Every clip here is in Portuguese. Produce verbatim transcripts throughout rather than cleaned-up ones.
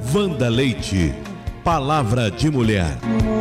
Wanda Leite, Palavra de Mulher.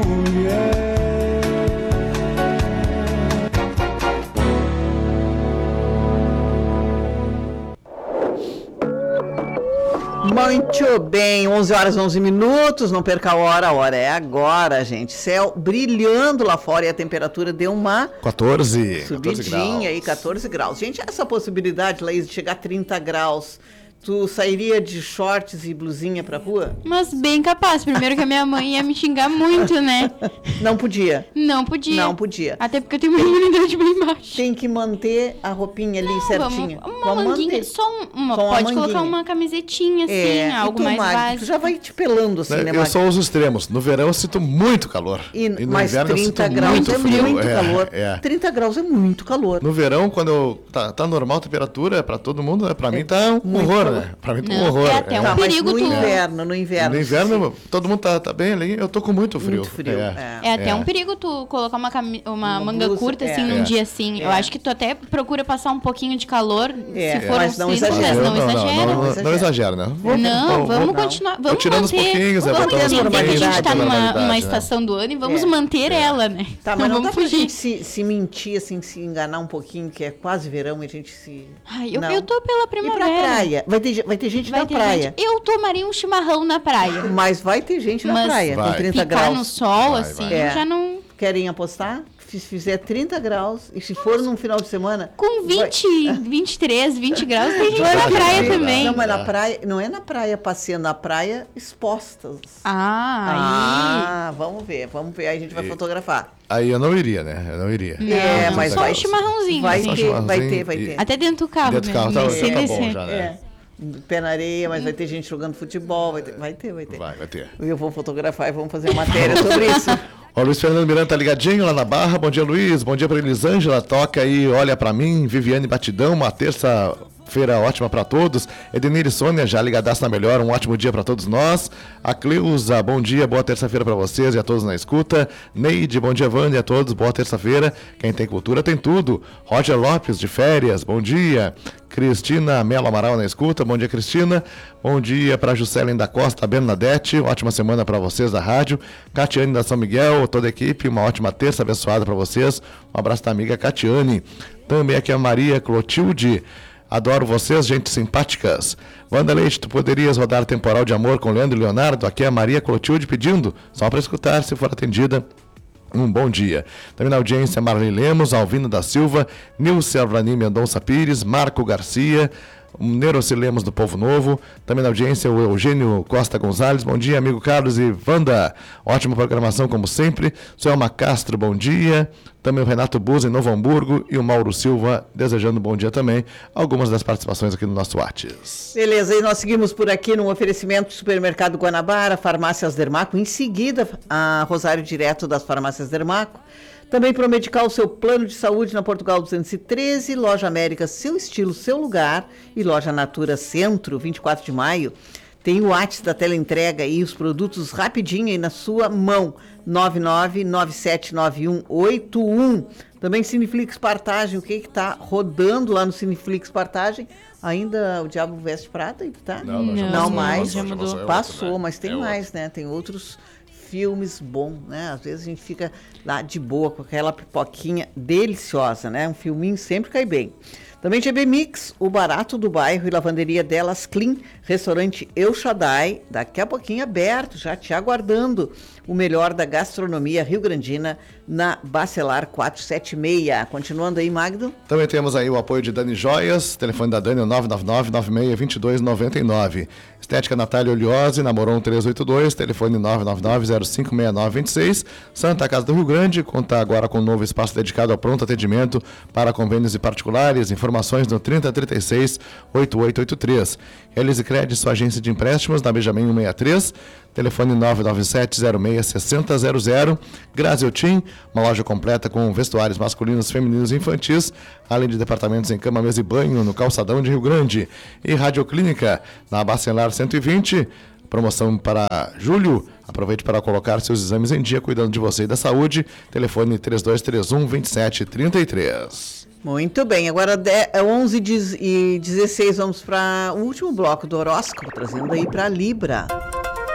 Muito bem, onze horas e onze minutos, não perca a hora, a hora é agora, gente. Céu brilhando lá fora e a temperatura deu uma quatorze, subidinha aí, quatorze graus. Gente, essa possibilidade, Laís, de chegar a trinta graus, tu sairia de shorts e blusinha pra rua? Mas bem capaz, primeiro que a minha mãe ia me xingar muito, né? Não podia? Não podia. Não podia. Até porque eu tenho uma imunidade bem baixa. Tem que manter a roupinha ali Não, certinha. Vamos, uma vamos manguinha, manter. só uma, só pode uma colocar uma camisetinha assim, é, algo mais básico. Tu já vai te pelando assim, né, Eu sou os extremos. No verão eu sinto muito calor. E, e no mas inverno trinta eu sinto graus muito é frio. muito é, calor. É. trinta graus é muito calor. No verão, quando eu, tá, tá normal a temperatura, pra todo mundo, né? Pra é. mim tá um muito horror, calor. né? Pra mim tá um horror. É até é. um perigo. No tu... inverno, no inverno. No inverno, todo mundo tá, tá bem ali, eu tô com muito frio. Muito frio. É, é até é. um perigo tu colocar uma, cami... uma, uma manga blusa, curta assim, é. num é. dia assim. É. Eu acho que tu até procura passar um pouquinho de calor, é. se for Mas uns não exagera. Não, não, não, exagera. Não, não, não exagera, né? Vamos, não, vamos, vamos continuar. Vamos Tô tirando manter, os pouquinhos, vamos é manter a normalidade. A gente tá numa uma né? estação do ano e vamos é. manter é. ela, né? Tá, mas não, não dá pra gente se, se mentir, assim, se enganar um pouquinho, que é quase verão e a gente se... Ai, eu, eu tô pela primavera. E pra praia? Vai ter, vai ter gente vai na ter praia. Gente. Eu tomaria um chimarrão na praia. Mas vai ter gente na mas praia, vai. com trinta ficar graus. no sol, vai, assim, vai. É. já não... Querem apostar? Se fizer trinta graus, e se for num final de semana... Com vinte, vai... vinte e três, vinte graus, tem gente na praia ver. também. Não, mas na praia, não é na praia passeando, na praia expostas. Ah, ah, vamos ver, vamos ver, aí a gente vai e... fotografar. Aí eu não iria, né? Eu não iria. Não, é, mas só vai... um chimarrãozinho. Vai, assim. ter, vai ter, vai ter. Até dentro do carro. Dentro do carro, tá, tá bom já, né? É. Pé na areia, mas vai ter gente jogando futebol, vai ter, vai ter, vai ter. Vai, vai ter. Eu vou fotografar e vamos fazer matéria sobre isso. Ó, o Luiz Fernando Miranda tá ligadinho lá na Barra. Bom dia, Luiz. Bom dia pra Elisângela. Toca aí, olha pra mim. Viviane Batidão, uma terça... feira ótima para todos. Edenir e Sônia, já ligadaço na melhor, um ótimo dia para todos nós. A Cleusa, bom dia, boa terça-feira para vocês e a todos na escuta. Neide, bom dia, Wanda, e a todos, boa terça-feira. Quem tem cultura tem tudo. Roger Lopes, de férias, bom dia. Cristina Melo Amaral na escuta, bom dia, Cristina. Bom dia para Juscelin da Costa, Bernadette, ótima semana para vocês da rádio. Catiane da São Miguel, toda a equipe, uma ótima terça abençoada para vocês. Um abraço da amiga Catiane. Também aqui a Maria Clotilde. Adoro vocês, gente simpáticas. Wanda Leite, tu poderias rodar Temporal de Amor com Leandro e Leonardo? Aqui é a Maria Clotilde pedindo, só para escutar, se for atendida. Um bom dia. Também na audiência, Marlene Lemos, Alvino da Silva, Nilce Alvani Mendonça Pires, Marco Garcia, Neuroci Lemos do Povo Novo. Também na audiência, o Eugênio Costa Gonzalez. Bom dia, amigo Carlos e Wanda. Ótima programação, como sempre. Selma Castro, bom dia. Também o Renato Buza em Novo Hamburgo e o Mauro Silva desejando bom dia também. Algumas das participações aqui no nosso WhatsApp. Beleza, e nós seguimos por aqui no oferecimento do Supermercado Guanabara, Farmácias Dermaco, em seguida a Rosário Direto das Farmácias Dermaco. Também Promedical, o seu plano de saúde na Portugal duzentos e treze, Loja América, seu estilo, seu lugar, e Loja Natura Centro, vinte e quatro de maio. Tem o WhatsApp da teleentrega e os produtos rapidinho aí na sua mão, nove nove nove sete nove um oito um. Também Cineflix Partagem, o que que tá rodando lá no Cineflix Partagem? Ainda o Diabo Veste Prata, tá? Não, não, não, não mais, já mudou. É Passou, outro, né? mas tem é mais, outro. né? Tem outros filmes bons, né? Às vezes a gente fica lá de boa com aquela pipoquinha deliciosa, né? Um filminho sempre cai bem. Também G B Mix, o barato do bairro e lavanderia Delas Clean, restaurante El Shaddai, daqui a pouquinho aberto, já te aguardando. O melhor da gastronomia rio-grandina na Bacelar quatrocentos e setenta e seis. Continuando aí, Magdo. Também temos aí o apoio de Dani Joias, telefone da Dani é nove nove nove, nove seis dois dois, nove nove. Estética Natália Oliose, Namoron trezentos e oitenta e dois, telefone nove nove nove, zero cinco seis nove dois seis. Santa Casa do Rio Grande, conta agora com um novo espaço dedicado ao pronto atendimento para convênios e particulares. Informações no trinta, trinta e seis, oitenta e oito oitenta e três. Realize Crédito, sua agência de empréstimos, na Benjamin cento e sessenta e três. Telefone nove nove sete, zero seis, seis zero zero zero. Grazi Team, uma loja completa com vestuários masculinos, femininos e infantis, além de departamentos em cama, mesa e banho no calçadão de Rio Grande. E Radioclínica, na Bacelar cento e vinte. Promoção para julho. Aproveite para colocar seus exames em dia, cuidando de você e da saúde. Telefone três dois três um, dois sete três três. Muito bem, agora é onze e dezesseis, vamos para o último bloco do horóscopo, trazendo aí para Libra.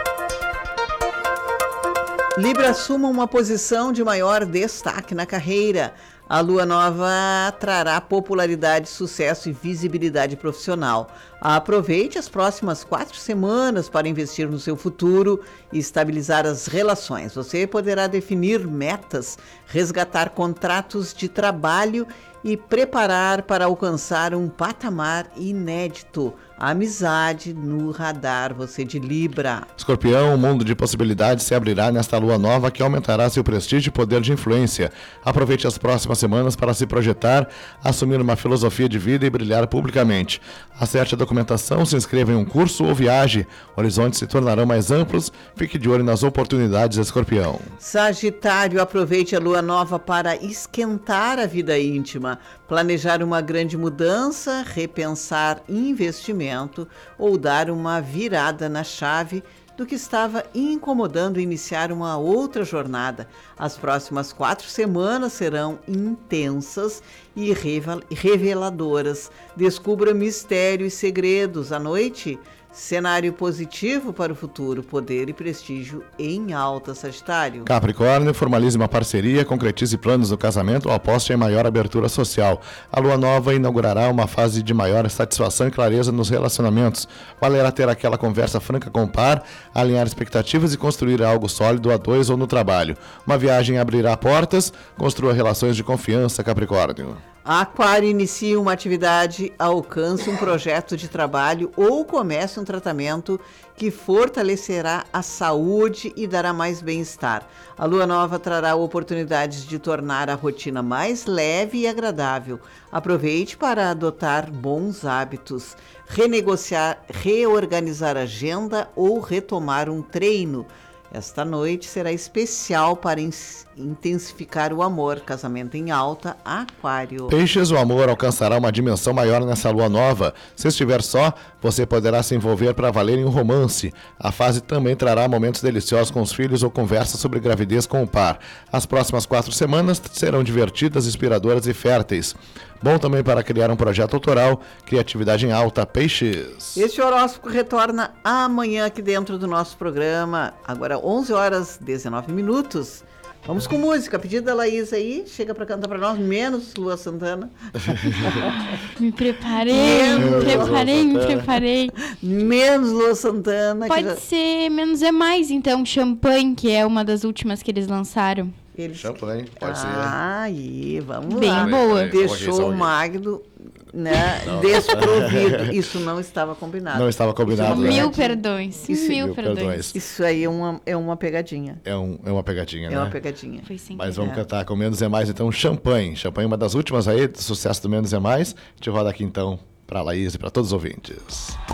Libra assuma uma posição de maior destaque na carreira. A lua nova trará popularidade, sucesso e visibilidade profissional. Aproveite as próximas quatro semanas para investir no seu futuro e estabilizar as relações. Você poderá definir metas, resgatar contratos de trabalho e preparar para alcançar um patamar inédito. Amizade no radar, você de Libra. Escorpião, um mundo de possibilidades se abrirá nesta lua nova que aumentará seu prestígio e poder de influência. Aproveite as próximas semanas para se projetar, assumir uma filosofia de vida e brilhar publicamente. Acerte a documentação, se inscreva em um curso ou viaje. Horizontes se tornarão mais amplos. Fique de olho nas oportunidades, Escorpião. Sagitário, aproveite a lua nova para esquentar a vida íntima, planejar uma grande mudança, repensar investimento ou dar uma virada na chave do que estava incomodando iniciar uma outra jornada. As próximas quatro semanas serão intensas e reveladoras. Descubra mistérios e segredos. À noite, cenário positivo para o futuro, poder e prestígio em alta, Sagitário. Capricórnio, formalize uma parceria, concretize planos do casamento ou aposte em maior abertura social. A lua nova inaugurará uma fase de maior satisfação e clareza nos relacionamentos. Valerá ter aquela conversa franca com o par, alinhar expectativas e construir algo sólido a dois ou no trabalho. Uma viagem abrirá portas, construa relações de confiança, Capricórnio. Aquário, inicie uma atividade, alcance um projeto de trabalho ou comece um tratamento que fortalecerá a saúde e dará mais bem-estar. A lua nova trará oportunidades de tornar a rotina mais leve e agradável. Aproveite para adotar bons hábitos, renegociar, reorganizar a agenda ou retomar um treino. Esta noite será especial para intensificar o amor. Casamento em alta, Aquário. Peixes, o amor alcançará uma dimensão maior nessa lua nova. Se estiver só, você poderá se envolver para valer em um romance. A fase também trará momentos deliciosos com os filhos ou conversas sobre gravidez com o par. As próximas quatro semanas serão divertidas, inspiradoras e férteis. Bom também para criar um projeto autoral, criatividade em alta, Peixes. Este horóscopo retorna amanhã aqui dentro do nosso programa, agora onze horas e dezenove minutos. Vamos com música, pedido da Laís aí, chega para cantar para nós, menos Lua Santana. Me preparei, me preparei, me preparei. Menos Lua Santana. Pode já... ser menos é mais, então, Champanhe, que é uma das últimas que eles lançaram. Eles... Champanhe, pode ser. Aí, vamos Bem lá. boa. Deixou o Magno, né, desprovido. Isso não estava combinado. Não estava combinado. Mil Né? perdões. Isso, mil, mil perdões. perdões. Isso aí é uma, é uma pegadinha. É, um, é uma pegadinha, É né? uma pegadinha. Foi sim. Mas vamos É. cantar com Menos é Mais, então, Champanhe. Champanhe, uma das últimas aí, do sucesso do Menos é Mais. A gente roda aqui, então, para a Laís e para todos os ouvintes.